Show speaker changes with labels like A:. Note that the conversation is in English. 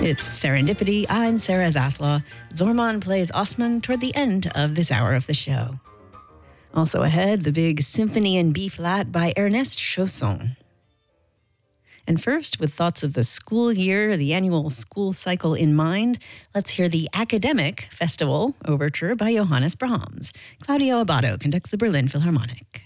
A: It's Serendipity. I'm Sarah Zaslaw. Zorman plays Osman toward the end of this hour of the show. Also ahead, the big Symphony in B-flat by Ernest Chausson. And first, with thoughts of the school year, the annual school cycle in mind, let's hear the Academic Festival Overture by Johannes Brahms. Claudio Abbado conducts the Berlin Philharmonic.